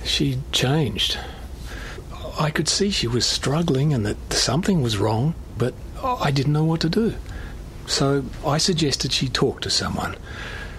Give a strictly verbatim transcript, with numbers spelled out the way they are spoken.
She changed. I could see she was struggling and that something was wrong, but I didn't know what to do. So I suggested she talk to someone.